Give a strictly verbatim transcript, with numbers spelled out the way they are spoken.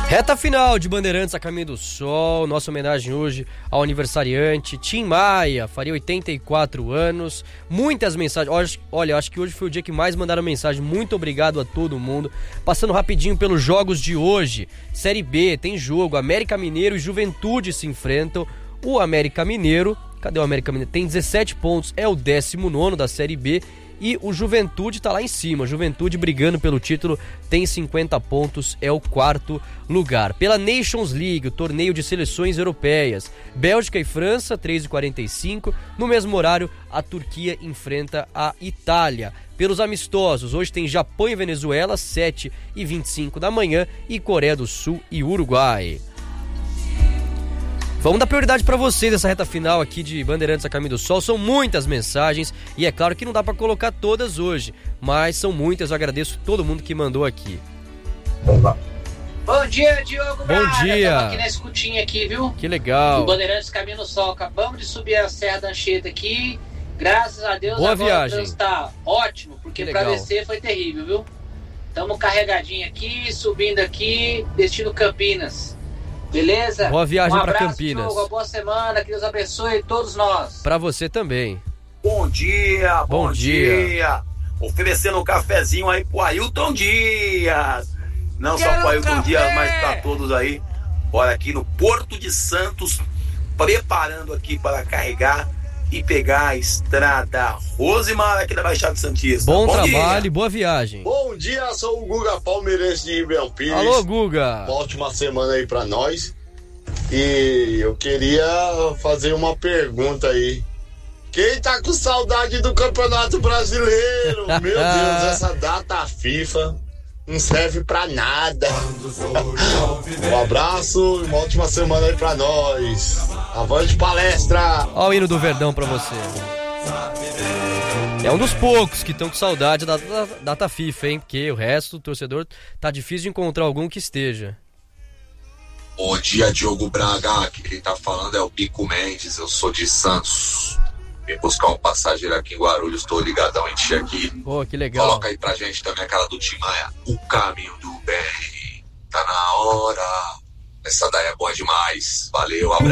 Reta final de Bandeirantes a caminho do sol, nossa homenagem hoje ao aniversariante Tim Maia, faria oitenta e quatro anos, muitas mensagens, olha, olha, acho que hoje foi o dia que mais mandaram mensagem, muito obrigado a todo mundo. Passando rapidinho pelos jogos de hoje, Série B, tem jogo, América Mineiro e Juventude se enfrentam, o América Mineiro, cadê o América Mineiro? Tem dezessete pontos, é o décimo nono da Série B, e o Juventude tá lá em cima, Juventude brigando pelo título, tem cinquenta pontos, é o quarto lugar. Pela Nations League, o torneio de seleções europeias, Bélgica e França, três e quarenta e cinco, no mesmo horário a Turquia enfrenta a Itália. Pelos amistosos, hoje tem Japão e Venezuela, sete e vinte e cinco da manhã, e Coreia do Sul e Uruguai. Vamos dar prioridade para vocês nessa reta final aqui de Bandeirantes a Caminho do Sol. São muitas mensagens e é claro que não dá para colocar todas hoje, mas são muitas. Eu agradeço todo mundo que mandou aqui. Bom dia, Diogo. Bom Braga. dia. Estamos aqui na escutinha aqui, viu? Que legal. Do Bandeirantes Caminho do Sol. Acabamos de subir a Serra da Anchieta aqui. Graças a Deus. Boa agora viagem. o trânsito tá ótimo, porque para descer foi terrível, viu? Estamos carregadinho aqui, subindo aqui, destino Campinas. Beleza? Boa viagem um para abraço, Campinas. Diogo, uma boa semana, que Deus abençoe todos nós. Para você também. Bom dia, bom, bom dia. dia. Oferecendo um cafezinho aí pro Ailton Dias. Não Quero só pro Ailton café. Dias, mas pra todos aí. Bora aqui no Porto de Santos, preparando aqui para carregar e pegar a estrada Rosimar aqui da Baixada Santista. Bom, bom trabalho dia. e boa viagem. Bom dia, sou o Guga Palmeirense de Ribeirão Pires. Alô, Guga. Uma ótima semana aí pra nós. E eu queria fazer uma pergunta aí. Quem tá com saudade do Campeonato Brasileiro? Meu Deus, essa data FIFA não serve pra nada. Um abraço e uma ótima semana aí pra nós. Avante palestra! Olha o hino do Verdão pra você. É um dos poucos que estão com saudade da, da data FIFA, hein? Porque o resto do torcedor tá difícil de encontrar algum que esteja. Bom dia, Diogo Braga. Quem tá falando é o Pico Mendes. Eu sou de Santos. Vim buscar um passageiro aqui em Guarulhos. Tô ligadão em ti aqui. Pô, que legal. Coloca aí pra gente também aquela do Tim Maia. O caminho do bem. Tá na hora. Essa daí é boa demais. Valeu, abraço.